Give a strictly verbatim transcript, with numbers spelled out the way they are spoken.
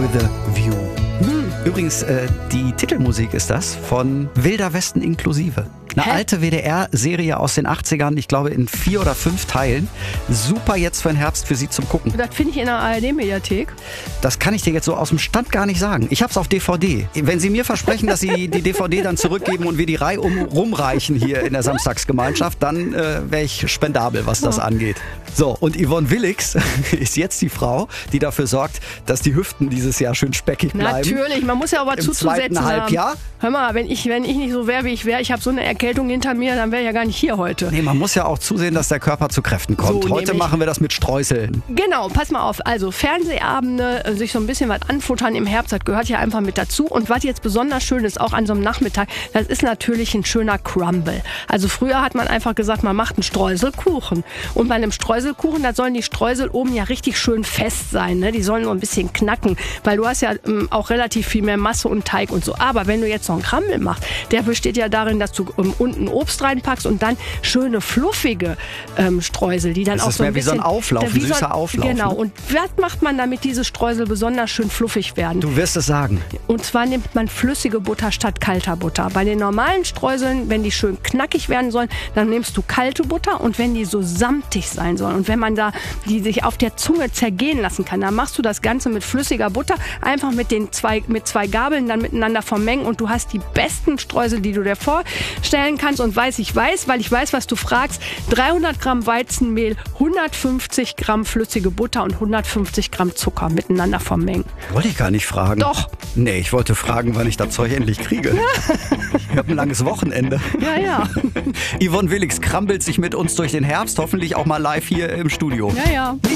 with a View. Übrigens, äh, die Titelmusik ist das von Wilder Westen inklusive. Eine Hä? alte W D R-Serie aus den achtzigern, ich glaube in vier oder fünf Teilen. Super jetzt für den Herbst für Sie zum Gucken. Das finde ich in der A R D-Mediathek. Das kann ich dir jetzt so aus dem Stand gar nicht sagen. Ich habe es auf D V D. Wenn Sie mir versprechen, dass Sie die D V D dann zurückgeben und wir die Reihe um, rumreichen hier in der Samstagsgemeinschaft, dann äh, wäre ich spendabel, was das angeht. So, und Yvonne Willix ist jetzt die Frau, die dafür sorgt, dass die Hüften dieses Jahr schön speckig bleiben. Natürlich, man muss ja auch was Im zuzusetzen zweiten Halbjahr. haben. Hör mal, wenn ich, wenn ich nicht so wäre, wie ich wäre, ich habe so eine Erkältung hinter mir, dann wäre ich ja gar nicht hier heute. Nee, man muss ja auch zusehen, dass der Körper zu Kräften kommt. So, Heute nämlich- machen wir das mit Streuseln. Genau, pass mal auf. Also Fernsehabende, äh, sich so ein bisschen was anfuttern im Herbst, das gehört ja einfach mit dazu. Und was jetzt besonders schön ist, auch an so einem Nachmittag, das ist natürlich ein schöner Crumble. Also früher hat man einfach gesagt, man macht einen Streuselkuchen. Und bei einem Streuselkuchen, da sollen die Streusel oben ja richtig schön fest sein. Ne? Die sollen nur ein bisschen knacken, weil du hast ja ähm, auch relativ viel mehr Masse und Teig und so. Aber wenn du jetzt so einen Crumble machst, der besteht ja darin, dass du ähm, unten Obst reinpackst und dann schöne fluffige ähm, Streusel, die dann Das auch ist so ein mehr wie so bisschen... ein Auflauf, da- ein wie so süßer Auflauf, Genau. ne? Und was macht man, damit diese Streusel besonders schön fluffig werden? Du wirst es sagen. Und zwar nimmt man flüssige Butter statt kalter Butter. Bei den normalen Streuseln, wenn die schön knackig werden sollen, dann nimmst du kalte Butter. Und wenn die so samtig sein sollen und wenn man da die sich auf der Zunge zergehen lassen kann, dann machst du das Ganze mit flüssiger Butter, einfach mit den zwei, mit zwei Gabeln dann miteinander vermengen und du hast die besten Streusel, die du dir vorstellen kannst. Und weiß ich weiß, weil ich weiß, was du fragst, dreihundert Gramm Weizenmehl, hundertfünfzig Gramm flüssige Butter und hundertfünfzig Gramm Zucker miteinander vermengen. Wollte ich gar nicht fragen. Doch. Nee, ich wollte fragen, wann ich das Zeug endlich kriege. Ich habe ein langes Wochenende. Ja, ja. Yvonne Willix krampelt sich mit uns durch den Herbst, hoffentlich auch mal live hier im Studio. Ja, ja.